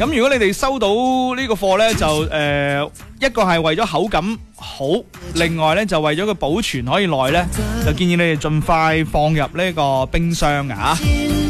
咁如果你哋收到呢個貨咧，就一個係為咗口感好，另外咧就為咗佢保存可以耐咧，就建議你哋盡快放入呢個冰箱啊。